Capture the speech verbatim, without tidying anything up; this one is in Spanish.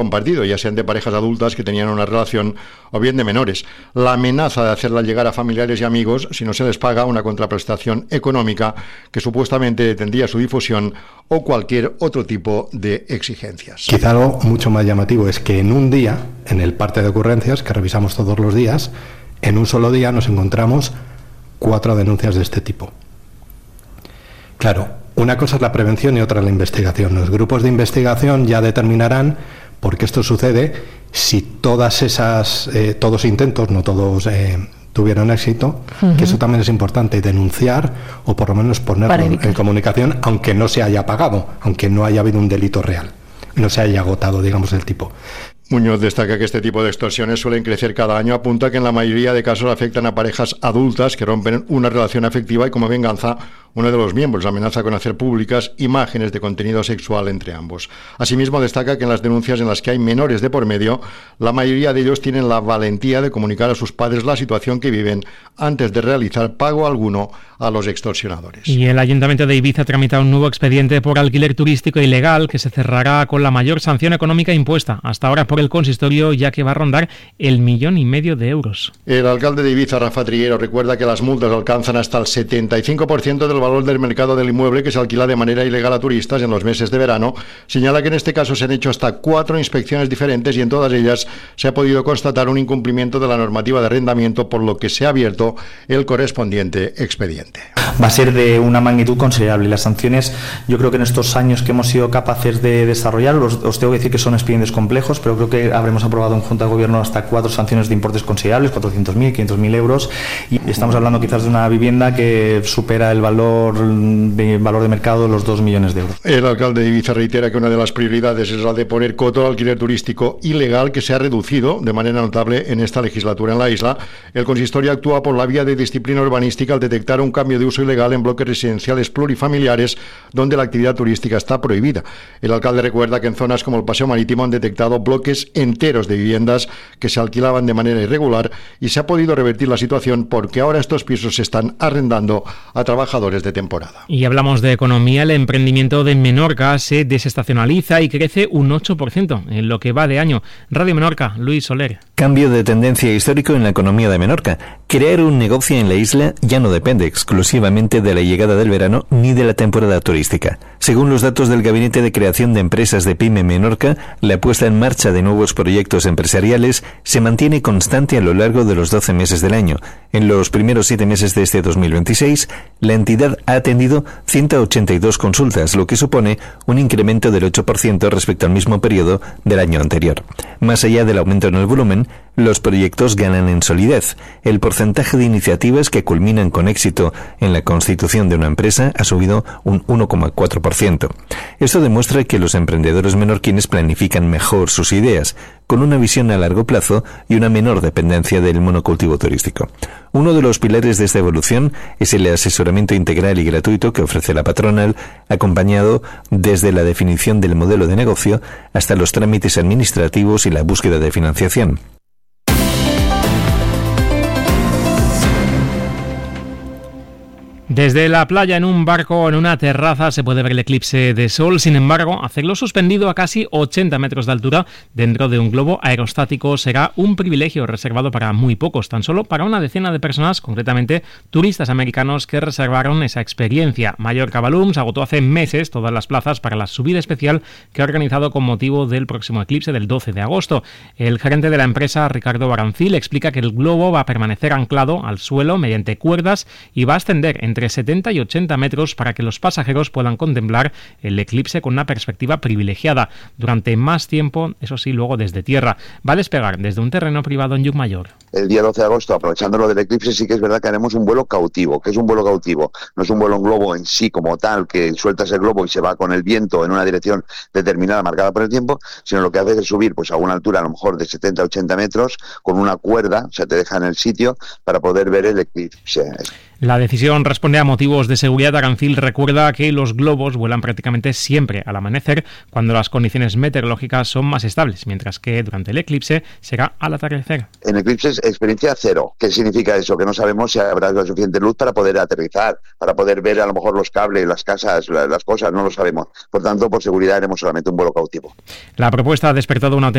compartido, ya sean de parejas adultas que tenían una relación o bien de menores. La amenaza de hacerla llegar a familiares y amigos si no se les paga una contraprestación económica que supuestamente detendría su difusión o cualquier otro tipo de exigencias. Quizá algo mucho más llamativo es que en un día, en el parte de ocurrencias que revisamos todos los días, en un solo día nos encontramos cuatro denuncias de este tipo. Claro, una cosa es la prevención y otra la investigación. Los grupos de investigación ya determinarán por qué esto sucede, si todas esas, eh, todos intentos, no todos eh, tuvieron éxito, uh-huh. que eso también es importante, denunciar o por lo menos ponerlo en comunicación, aunque no se haya pagado, aunque no haya habido un delito real, no se haya agotado, digamos, el tipo. Muñoz destaca que este tipo de extorsiones suelen crecer cada año. Apunta que en la mayoría de casos afectan a parejas adultas que rompen una relación afectiva y como venganza uno de los miembros amenaza con hacer públicas imágenes de contenido sexual entre ambos. Asimismo destaca que en las denuncias en las que hay menores de por medio, la mayoría de ellos tienen la valentía de comunicar a sus padres la situación que viven antes de realizar pago alguno a los extorsionadores. Y el Ayuntamiento de Ibiza tramita un nuevo expediente por alquiler turístico ilegal que se cerrará con la mayor sanción económica impuesta hasta ahora por el consistorio, ya que va a rondar el millón y medio de euros. El alcalde de Ibiza, Rafa Triguero, recuerda que las multas alcanzan hasta el setenta y cinco por ciento del valor del mercado del inmueble que se alquila de manera ilegal a turistas en los meses de verano. Señala que en este caso se han hecho hasta cuatro inspecciones diferentes y en todas ellas se ha podido constatar un incumplimiento de la normativa de arrendamiento, por lo que se ha abierto el correspondiente expediente. Va a ser de una magnitud considerable y las sanciones, yo creo que en estos años que hemos sido capaces de desarrollar, os, os tengo que decir que son expedientes complejos, pero creo que habremos aprobado en Junta de Gobierno hasta cuatro sanciones de importes considerables, cuatrocientos mil, quinientos mil euros, y estamos hablando quizás de una vivienda que supera el valor de valor de mercado de los dos millones de euros. El alcalde de Ibiza reitera que una de las prioridades es la de poner coto al alquiler turístico ilegal, que se ha reducido de manera notable en esta legislatura en la isla. El consistorio actúa por la vía de disciplina urbanística al detectar un cambio de uso ilegal en bloques residenciales plurifamiliares donde la actividad turística está prohibida. El alcalde recuerda que en zonas como el Paseo Marítimo han detectado bloques enteros de viviendas que se alquilaban de manera irregular y se ha podido revertir la situación porque ahora estos pisos se están arrendando a trabajadores de temporada. Y hablamos de economía. El emprendimiento de Menorca se desestacionaliza y crece un ocho por ciento en lo que va de año. Radio Menorca, Luis Soler. Cambio de tendencia histórico en la economía de Menorca. Crear un negocio en la isla ya no depende exclusivamente de la llegada del verano ni de la temporada turística. Según los datos del Gabinete de Creación de Empresas de PYME Menorca, la puesta en marcha de nuevos proyectos empresariales se mantiene constante a lo largo de los doce meses del año. En los primeros siete meses de este dos mil veintiséis, la entidad ha atendido ciento ochenta y dos consultas, lo que supone un incremento del ocho por ciento respecto al mismo periodo del año anterior. Más allá del aumento en el volumen, los proyectos ganan en solidez. El porcentaje de iniciativas que culminan con éxito en la constitución de una empresa ha subido un uno coma cuatro por ciento. Esto demuestra que los emprendedores menorquines planifican mejor sus ideas, con una visión a largo plazo y una menor dependencia del monocultivo turístico. Uno de los pilares de esta evolución es el asesoramiento integral y gratuito que ofrece la patronal, acompañado desde la definición del modelo de negocio hasta los trámites administrativos y la búsqueda de financiación. Desde la playa, en un barco o en una terraza, se puede ver el eclipse de sol. Sin embargo, hacerlo suspendido a casi ochenta metros de altura dentro de un globo aerostático será un privilegio reservado para muy pocos, tan solo para una decena de personas, concretamente turistas americanos que reservaron esa experiencia. Mallorca Balloons agotó hace meses todas las plazas para la subida especial que ha organizado con motivo del próximo eclipse del doce de agosto. El gerente de la empresa, Ricardo Barancil, explica que el globo va a permanecer anclado al suelo mediante cuerdas y va a ascender entre setenta y ochenta metros para que los pasajeros puedan contemplar el eclipse con una perspectiva privilegiada durante más tiempo, eso sí, luego desde tierra. Va a despegar desde un terreno privado en Llucmajor. El día doce de agosto, aprovechando lo del eclipse, sí que es verdad que haremos un vuelo cautivo. ¿Qué es un vuelo cautivo? No es un vuelo en globo en sí como tal, que sueltas el globo y se va con el viento en una dirección determinada, marcada por el tiempo, sino lo que hace es subir pues a una altura a lo mejor de setenta a ochenta metros con una cuerda, o sea, te deja en el sitio para poder ver el eclipse. La decisión responde a motivos de seguridad. Arancil recuerda que los globos vuelan prácticamente siempre al amanecer, cuando las condiciones meteorológicas son más estables, mientras que durante el eclipse será al atardecer. En eclipse es experiencia cero. ¿Qué significa eso? Que no sabemos si habrá la suficiente luz para poder aterrizar, para poder ver a lo mejor los cables, las casas, las cosas, no lo sabemos. Por tanto, por seguridad haremos solamente un vuelo cautivo. La propuesta ha despertado una